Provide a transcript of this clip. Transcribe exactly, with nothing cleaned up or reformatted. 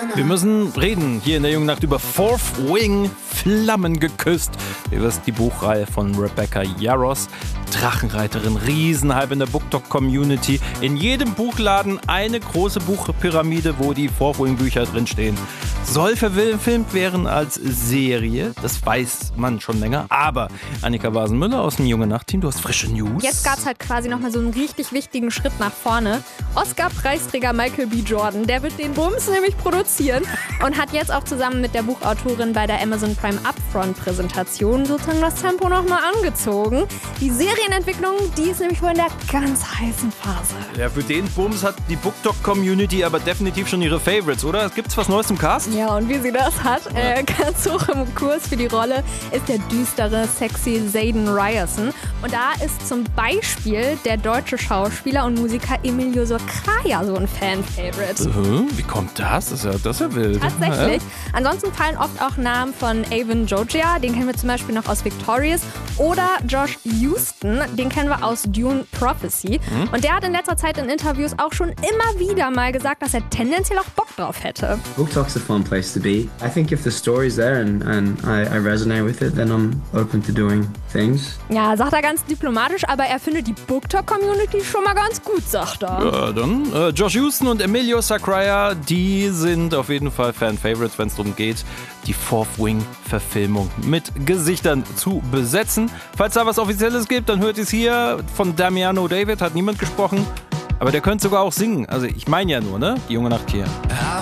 Wir müssen reden hier in der Jungen Nacht über Fourth Wing, Flammen geküsst. Ihr wisst, die Buchreihe von Rebecca Yarros. Drachenreiterin, Riesenhype in der BookTok-Community. In jedem Buchladen eine große Buchpyramide, wo die Fourth Wing-Bücher drinstehen. Soll verfilmt werden als Serie, das weiß man schon länger. Aber Annika Wasenmüller aus dem Junge Nacht-Team, du hast frische News. Jetzt gab es halt quasi nochmal so einen richtig wichtigen Schritt nach vorne. Oscar-Preisträger Michael B. Jordan, der wird den Bums nämlich produzieren und hat jetzt auch zusammen mit der Buchautorin bei der Amazon Prime Upfront-Präsentation sozusagen das Tempo nochmal angezogen. Die Serienentwicklung, die ist nämlich wohl in der ganz heißen Phase. Ja, für den Bums hat die BookTok-Community aber definitiv schon ihre Favorites, oder? Gibt's was Neues im Cast? Ja, und wie sie das hat, äh, ganz hoch im Kurs für die Rolle ist der düstere, sexy Zayden Ryerson. Und da ist zum Beispiel der deutsche Schauspieler und Musiker Emilio Socraia so ein Fan-Favorite. Uh, wie kommt das? Das ist ja, das ist ja wild. Tatsächlich. Ja. Ansonsten fallen oft auch Namen von Avon Jogia, den kennen wir zum Beispiel noch aus Victorious, oder Josh Houston, den kennen wir aus Dune Prophecy. Mhm. Und der hat in letzter Zeit in Interviews auch schon immer wieder mal gesagt, dass er tendenziell auch Bock drauf hätte. BookTok's a fun place to be. I think if the story's there and, and I, I resonate with it, then I'm open to doing things. Ja, sagt er ganz diplomatisch, aber er findet die BookTok-Community schon mal ganz gut, sagt er. Ja, dann äh, Josh Houston und Emilio Sacraia, die sind auf jeden Fall Fan-Favorites, wenn es darum geht, die Fourth Wing-Verfilmung mit Gesichtern zu besetzen. Falls da was Offizielles gibt, dann hört ihr es hier. Von Damiano David hat niemand gesprochen, aber der könnte sogar auch singen. Also ich meine ja nur, ne? Die Junge Nacht hier.